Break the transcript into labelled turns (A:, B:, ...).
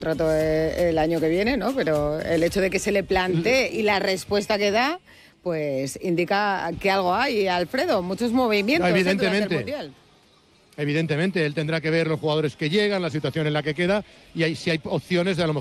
A: Trato el año que viene, ¿no? Pero el hecho de que se le plantee y la respuesta que da, pues indica que algo hay, Alfredo, muchos movimientos durante el Mundial.
B: Evidentemente, él tendrá que ver los jugadores que llegan, la situación en la que queda y si hay opciones de a lo mejor